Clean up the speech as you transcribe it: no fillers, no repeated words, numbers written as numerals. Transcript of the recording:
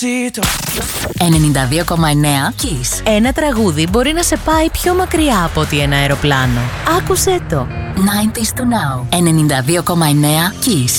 92,9 Kiss. Ένα τραγούδι μπορεί να σε πάει πιο μακριά από ότι ένα αεροπλάνο. Άκουσέ το. 90s to now. 92,9 Kiss.